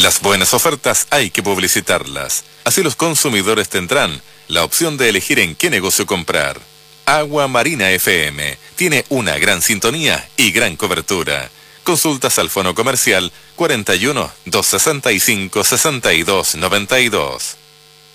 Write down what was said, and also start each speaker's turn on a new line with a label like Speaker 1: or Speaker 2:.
Speaker 1: Las buenas ofertas hay que publicitarlas. Así los consumidores tendrán la opción de elegir en qué negocio comprar. Agua Marina FM tiene una gran sintonía y gran cobertura. Consultas al fono comercial 41 265 62 92.